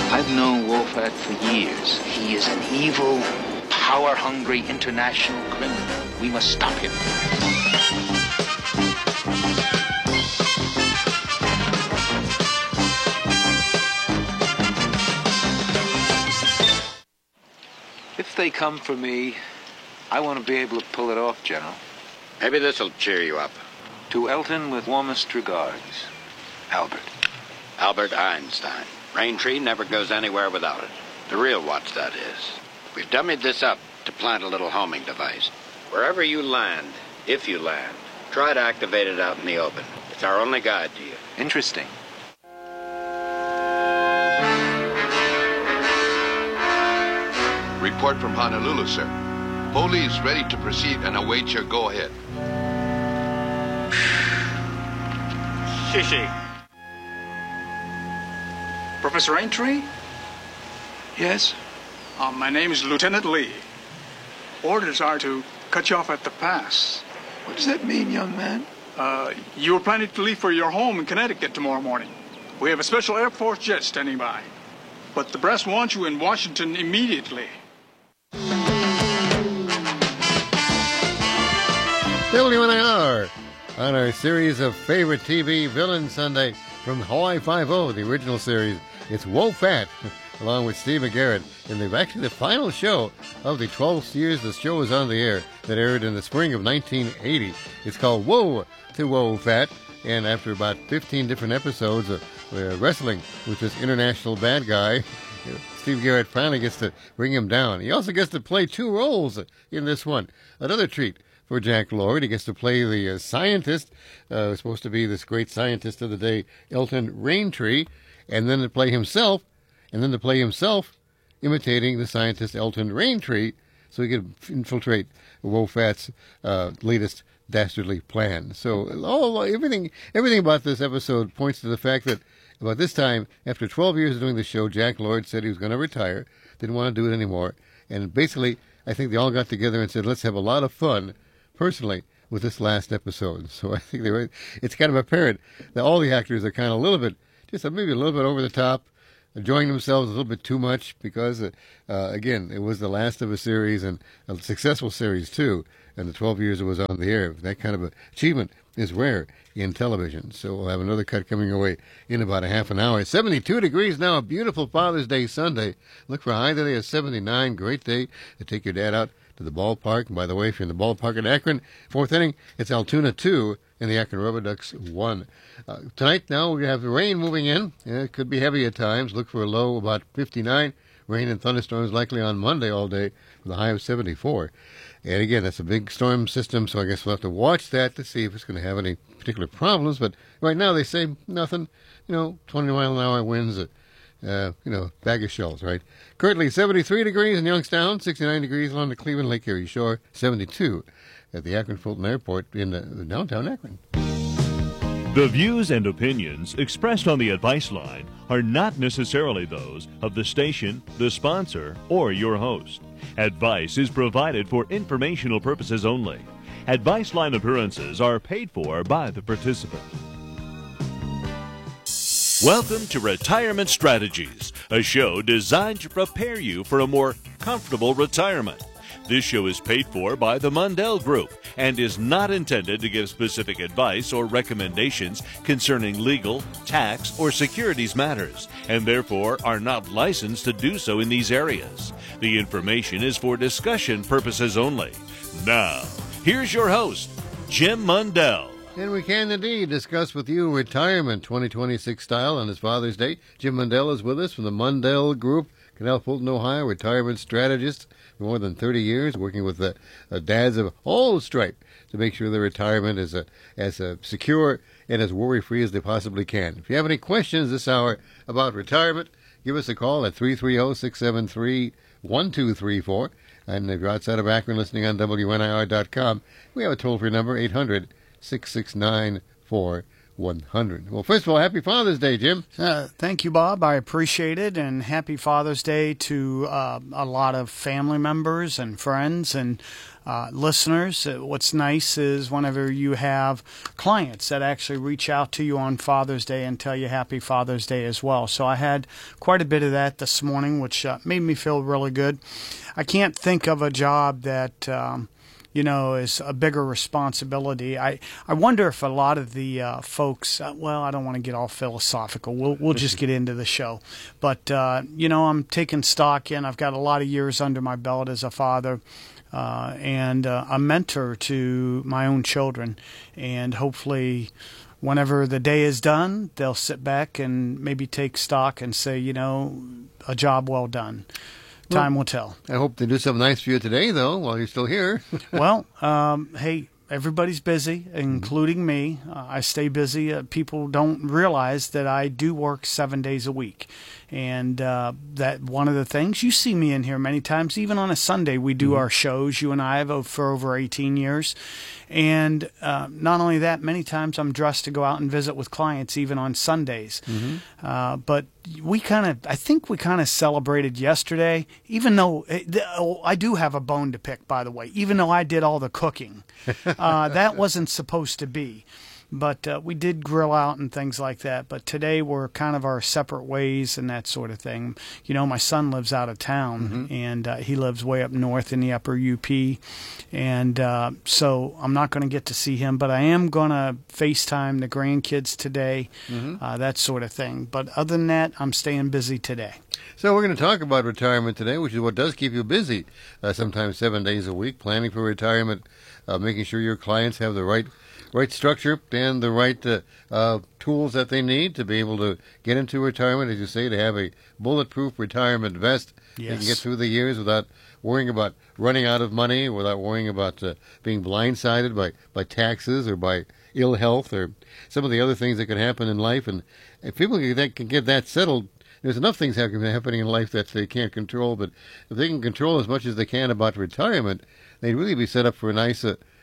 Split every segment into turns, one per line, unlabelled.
I've known Wolfat for years. He is an evil, power-hungry international criminal. We must stop him. If they come for me, I want to be able to pull it off, General.
Maybe this'll cheer you up.
To Elton with warmest regards, Albert.
Albert Einstein. Raintree never goes anywhere without it. The real watch, that is. We've dummied this up to plant a little homing device. Wherever you land, if you land, try to activate it out in the open. It's our only guide to you.
Interesting.
Report from Honolulu, sir. Foley is ready to proceed and await your go-ahead.
Shishi. Professor Raintree?
Yes?
My name is Lieutenant Lee. Orders are to cut you off at the pass.
What does that mean, young man?
You were planning to leave for your home in Connecticut tomorrow morning. We have a special Air Force jet standing by. But the brass wants you in Washington immediately.
WNIR on our series of favorite TV villain Sunday from Hawaii Five-0, the original series. It's Wo-Fat, along with Steve McGarrett, and they've actually the final show of the 12 years the show was on the air that aired in the spring of 1980. It's called Woe to Wo-Fat, and after about 15 different episodes of wrestling with this international bad guy, Steve Garrett finally gets to bring him down. He also gets to play two roles in this one. Another treat for Jack Lord. He gets to play the scientist, supposed to be this great scientist of the day, Elton Raintree, and then to play himself, imitating the scientist Elton Raintree, so he could infiltrate Wo-Fat's latest dastardly plan. So everything about this episode points to the fact that about this time, after 12 years of doing the show, Jack Lord said he was going to retire, didn't want to do it anymore, and basically, I think they all got together and said, let's have a lot of fun, personally, with this last episode. So I think it's kind of apparent that all the actors are kind of a little bit, just maybe a little bit over the top, enjoying themselves a little bit too much because, again, it was the last of a series and a successful series, too, and the 12 years it was on the air. That kind of achievement is rare in television. So we'll have another cut coming your way in about a half an hour. 72 degrees now, a beautiful Father's Day Sunday. Look for a high today of 79. Great day to take your dad out to the ballpark. And by the way, if you're in the ballpark in Akron, fourth inning, it's Altoona 2 and the Akron Rubber Ducks 1. Tonight, now, we have the rain moving in. It could be heavy at times. Look for a low about 59. Rain and thunderstorms likely on Monday all day with a high of 74. And again, that's a big storm system, so I guess we'll have to watch that to see if it's going to have any particular problems. But right now they say nothing, 20-mile-an-hour winds, bag of shells, right? Currently 73 degrees in Youngstown, 69 degrees along the Cleveland Lake Erie shore, 72 at the Akron-Fulton Airport in the downtown Akron.
The views and opinions expressed on the Advice Line are not necessarily those of the station, the sponsor, or your host. Advice is provided for informational purposes only. Advice Line appearances are paid for by the participant. Welcome to Retirement Strategies, a show designed to prepare you for a more comfortable retirement. This show is paid for by the Mundell Group and is not intended to give specific advice or recommendations concerning legal, tax, or securities matters, and therefore are not licensed to do so in these areas. The information is for discussion purposes only. Now, here's your host, Jim Mundell.
And we can indeed discuss with you retirement 2026 style on this Father's Day. Jim Mundell is with us from the Mundell Group, Canal Fulton, Ohio, retirement strategist for more than 30 years, working with the dads of all stripe to make sure their retirement is as secure and as worry-free as they possibly can. If you have any questions this hour about retirement, give us a call at 330-673-1234. And if you're outside of Akron listening on WNIR.com, we have a toll-free number, 800-669-4144. 100. Well, first of all, happy Father's Day, Jim.
Thank you, Bob. I appreciate it, and happy Father's Day to a lot of family members and friends and listeners. What's nice is whenever you have clients that actually reach out to you on Father's Day and tell you happy Father's Day as well. So I had quite a bit of that this morning, which made me feel really good. I can't think of a job that is a bigger responsibility. I wonder if a lot of the folks, I don't want to get all philosophical. We'll just get into the show. But, I'm taking stock in. I've got a lot of years under my belt as a father and a mentor to my own children. And hopefully whenever the day is done, they'll sit back and maybe take stock and say, a job well done. Time will tell.
I hope they do something nice for you today, though, while you're still here.
Well, hey, everybody's busy, including me. I stay busy. People don't realize that I do work 7 days a week. And that one of the things, you see me in here many times, even on a Sunday, we do our shows, you and I have for over 18 years. And not only that, many times I'm dressed to go out and visit with clients, even on Sundays. But I think we kind of celebrated yesterday, even though I do have a bone to pick, by the way, even though I did all the cooking. That wasn't supposed to be. But we did grill out and things like that. But today we're kind of our separate ways and that sort of thing. My son lives out of town, and he lives way up north in the upper UP. And so I'm not going to get to see him, but I am going to FaceTime the grandkids today, that sort of thing. But other than that, I'm staying busy today.
So we're going to talk about retirement today, which is what does keep you busy, sometimes 7 days a week, planning for retirement, making sure your clients have the right structure and the right tools that they need to be able to get into retirement, as you say, to have a bulletproof retirement vest. Yes. They can get through the years without worrying about running out of money, without worrying about being blindsided by taxes or by ill health or some of the other things that can happen in life. And if people can get that settled, there's enough things happening in life that they can't control, but if they can control as much as they can about retirement, they'd really be set up for a nice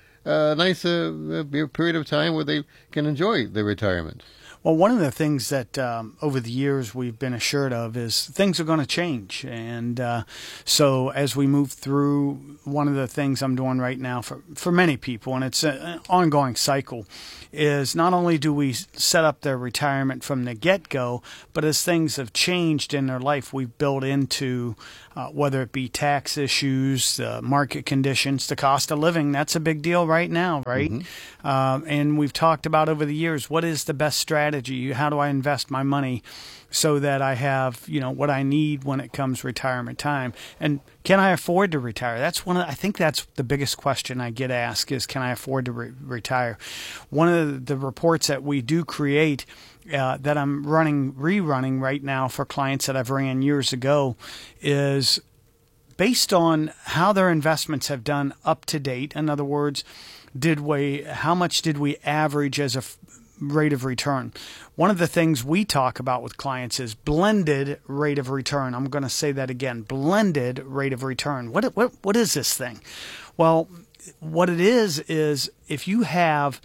period of time where they can enjoy their retirement.
Well, one of the things that over the years we've been assured of is things are going to change. And so as we move through, one of the things I'm doing right now for many people, and it's an ongoing cycle, is not only do we set up their retirement from the get-go, but as things have changed in their life, we've built into whether it be tax issues, market conditions, the cost of living. That's a big deal right now, right? And we've talked about over the years, what is the best strategy? How do I invest my money so that I have, what I need when it comes retirement time? And can I afford to retire? I think that's the biggest question I get asked is, can I afford to retire? One of the reports that we do create that I'm rerunning right now for clients that I've ran years ago is based on how their investments have done up to date. In other words, how much did we average as a rate of return? One of the things we talk about with clients is blended rate of return. I'm going to say that again, blended rate of return. What is this thing? Well, what it is if you have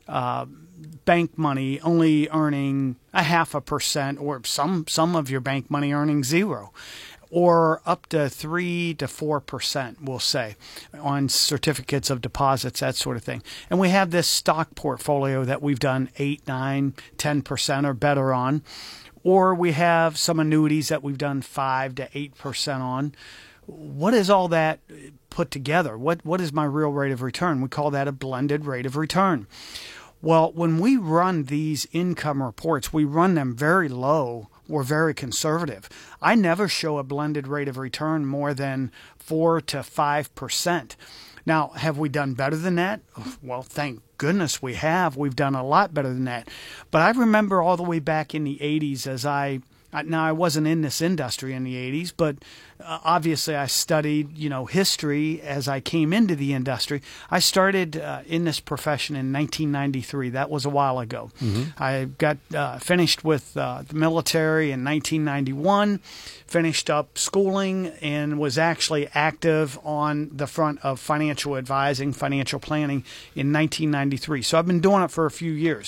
bank money only earning 0.5%, or some of your bank money earning 0%, or up to 3 to 4%, we'll say, on certificates of deposits, that sort of thing. And we have this stock portfolio that we've done 8, 9, 10% or better on, or we have some annuities that we've done 5 to 8% on. What is all that put together? What is my real rate of return? We call that a blended rate of return. Well, when we run these income reports, we run them very low or very conservative. I never show a blended rate of return more than 4 to 5%. Now, have we done better than that? Well, thank goodness we have. We've done a lot better than that. But I remember all the way back in the 80s now I wasn't in this industry in the 80s, but obviously I studied, history as I came into the industry. I started in this profession in 1993. That was a while ago. I got finished with the military in 1991, finished up schooling, and was actually active on the front of financial advising, financial planning in 1993. So I've been doing it for a few years.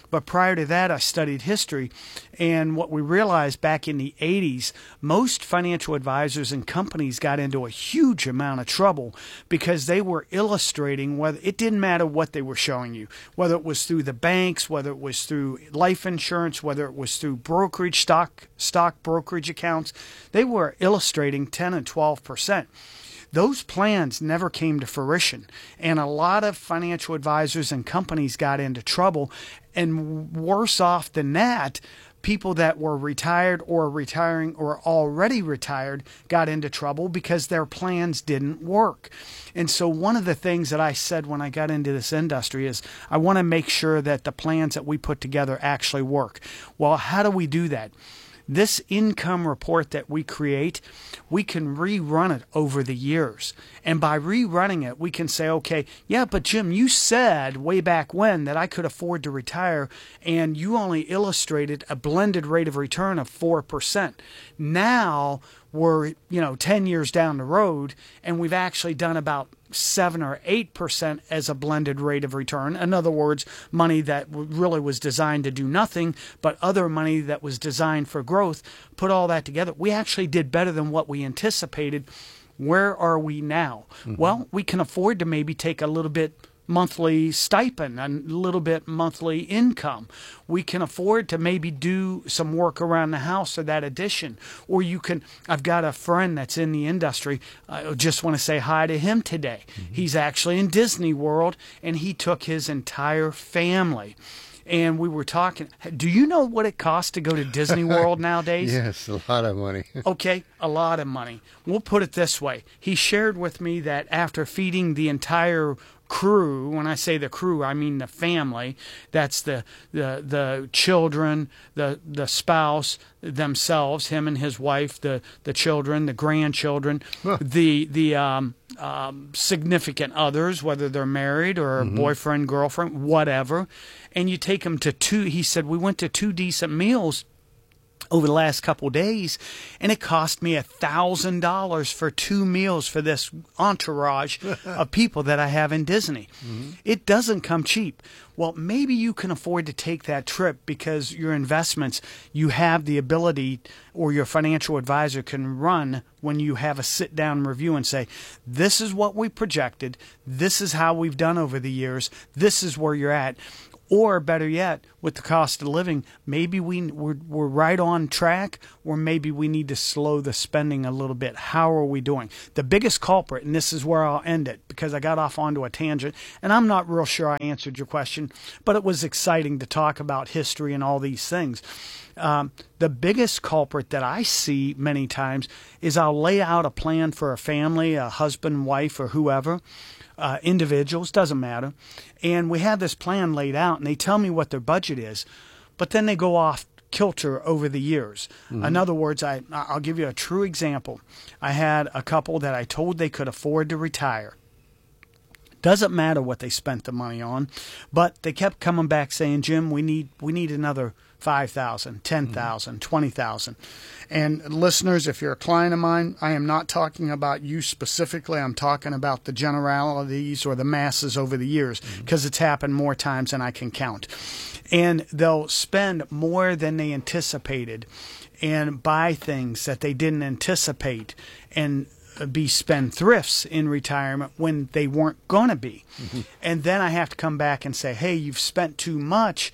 But prior to that, I studied history. And what we realized back in the 80s, most financial advisors and companies got into a huge amount of trouble because they were illustrating whether it didn't matter what they were showing you, whether it was through the banks, whether it was through life insurance, whether it was through brokerage, stock brokerage accounts. They were illustrating 10 and 12%. Those plans never came to fruition, and a lot of financial advisors and companies got into trouble. And worse off than that, people that were retired or retiring or already retired got into trouble because their plans didn't work. And so one of the things that I said when I got into this industry is I want to make sure that the plans that we put together actually work. Well, how do we do that? This income report that we create, we can rerun it over the years. And by rerunning it, we can say, okay, yeah, but Jim, you said way back when that I could afford to retire, and you only illustrated a blended rate of return of 4%. Now we're, 10 years down the road, and we've actually done about 7 or 8% as a blended rate of return. In other words, money that really was designed to do nothing, but other money that was designed for growth. Put all that together, we actually did better than what we anticipated. Where are we now? Well, we can afford to maybe take a little bit monthly stipend, a little bit monthly income. We can afford to maybe do some work around the house or that addition. Or I've got a friend that's in the industry. I just want to say hi to him today. He's actually in Disney World, and he took his entire family. And we were talking, do you know what it costs to go to Disney World nowadays?
Yes, a lot of money.
Okay, a lot of money. We'll put it this way. He shared with me that after feeding the entire crew, when I say the crew, I mean the family, that's the children, the spouse, themselves, him and his wife, the children, the grandchildren, the significant others, whether they're married or boyfriend, girlfriend, whatever. And you take them to he said, we went to 2 decent meals over the last couple of days, and it cost me $1,000 for 2 meals for this entourage of people that I have in Disney. It doesn't come cheap. Well, maybe you can afford to take that trip because your investments, you have the ability, or your financial advisor can run when you have a sit-down review and say, this is what we projected, this is how we've done over the years, this is where you're at. Or better yet, with the cost of living, maybe we're right on track, or maybe we need to slow the spending a little bit. How are we doing? The biggest culprit, and this is where I'll end it because I got off onto a tangent, and I'm not real sure I answered your question, but it was exciting to talk about history and all these things. The biggest culprit that I see many times is I'll lay out a plan for a family, a husband, wife, or whoever, individuals, doesn't matter. And we have this plan laid out, and they tell me what their budget is, but then they go off kilter over the years. In other words, I'll give you a true example. I had a couple that I told they could afford to retire. Doesn't matter what they spent the money on, but they kept coming back saying, Jim, we need another $5,000, $10,000, $20,000. And listeners, if you're a client of mine, I am not talking about you specifically. I'm talking about the generalities or the masses over the years, because it's happened more times than I can count. And they'll spend more than they anticipated and buy things that they didn't anticipate and be spendthrifts in retirement when they weren't going to be. And then I have to come back and say, hey, you've spent too much.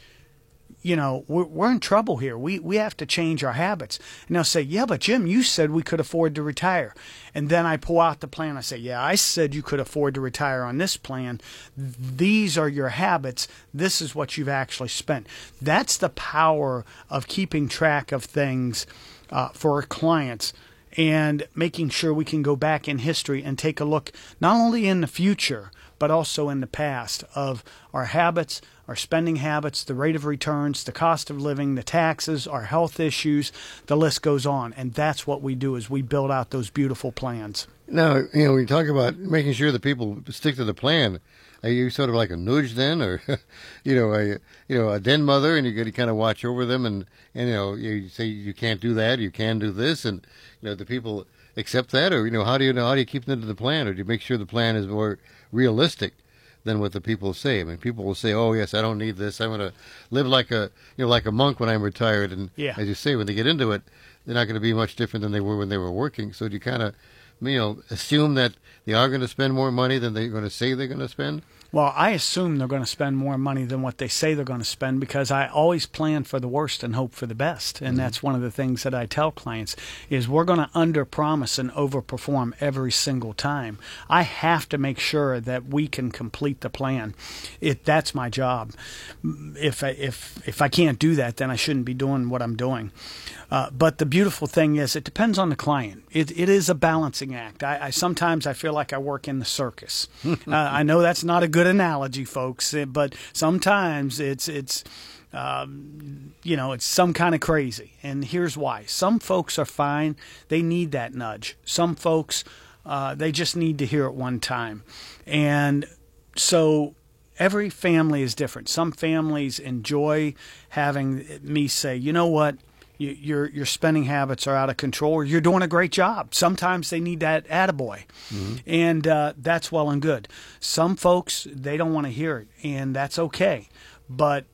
We're in trouble here. We have to change our habits. And they'll say, yeah, but Jim, you said we could afford to retire. And then I pull out the plan. I say, yeah, I said you could afford to retire on this plan. These are your habits. This is what you've actually spent. That's the power of keeping track of things for our clients and making sure we can go back in history and take a look not only in the future, but also in the past of our habits, our spending habits, the rate of returns, the cost of living, the taxes, our health issues, the list goes on. And that's what we do, is we build out those beautiful plans.
Now, when you talk about making sure that people stick to the plan, are you sort of like a nudge then, or, a den mother, and you got to kind of watch over them, and you say you can't do that, you can do this, and the people accept that, or how do you keep them to the plan, or do you make sure the plan is more realistic than what the people say. I mean, people will say, "Oh, yes, I don't need this. I'm going to live like a like a monk when I'm retired." And
Yeah.
as you say, when they get into it, they're not going to be much different than they were when they were working. So do you kind of, assume that they are going to spend more money than they're going to say they're going to spend?
Well, I assume they're going to spend more money than what they say they're going to spend because I always plan for the worst and hope for the best. And that's one of the things that I tell clients is we're going to underpromise and overperform every single time. I have to make sure that we can complete the plan. That's my job. If I can't do that, then I shouldn't be doing what I'm doing. But the beautiful thing is it depends on the client. It is a balancing act. I sometimes I feel like I work in the circus. I know that's not a good analogy, folks, but sometimes it's some kind of crazy. And here's why. Some folks are fine. They need that nudge. Some folks, they just need to hear it one time. And so every family is different. Some families enjoy having me say, you know what? Your spending habits are out of control, or you're doing a great job. Sometimes they need that attaboy, and that's well and good. Some folks, they don't want to hear it, and that's okay. But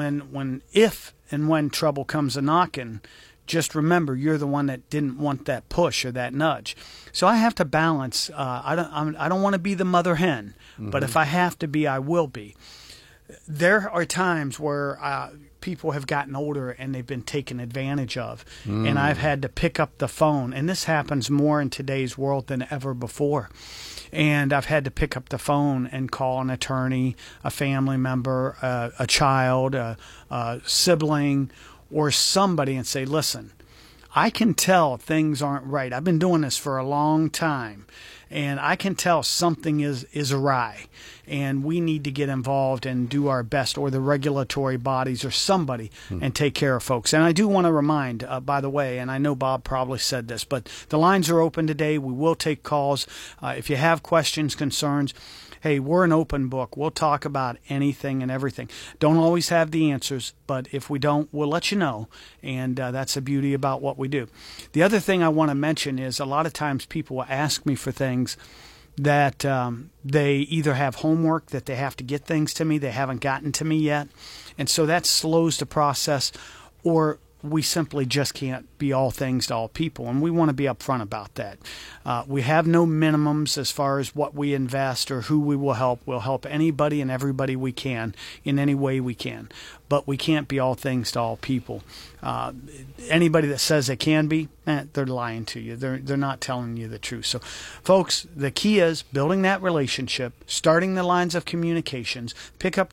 if and when trouble comes a-knocking, just remember you're the one that didn't want that push or that nudge. So I have to balance. I don't want to be the mother hen, but if I have to be, I will be. There are times where people have gotten older and they've been taken advantage of, and I've had to pick up the phone, and this happens more in today's world than ever before. And I've had to pick up the phone and call an attorney, a family member, a child, a sibling, or somebody and say, listen, I can tell things aren't right. I've been doing this for a long time, and I can tell something is awry, and we need to get involved and do our best, or the regulatory bodies or somebody, and take care of folks. And I do want to remind, by the way, and I know Bob probably said this, but the lines are open today. We will take calls. If you have questions, concerns, hey, we're an open book. We'll talk about anything and everything. Don't always have the answers, but if we don't, we'll let you know, and that's the beauty about what we do. The other thing I want to mention is a lot of times people will ask me for things that they either have homework that they have to get things to me, they haven't gotten to me yet, and so that slows the process, or we simply just can't be all things to all people, and we want to be upfront about that. We have no minimums as far as what we invest or who we will help. We'll help anybody and everybody we can in any way we can, but we can't be all things to all people. Anybody that says they can be, they're lying to you. They're not telling you the truth. So, folks, the key is building that relationship, starting the lines of communications, pick up